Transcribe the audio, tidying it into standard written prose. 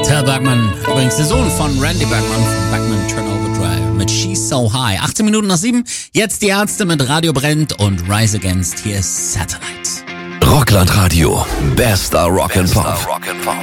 Tal Bergman, übrigens der Sohn von Randy Bergman von Bergman Turnover Drive mit She's So High. 18 Minuten nach 7, jetzt die Ärzte mit Radio Brennt und Rise Against. Hier ist Satellite. Rockland Radio, bester Rock and Pop.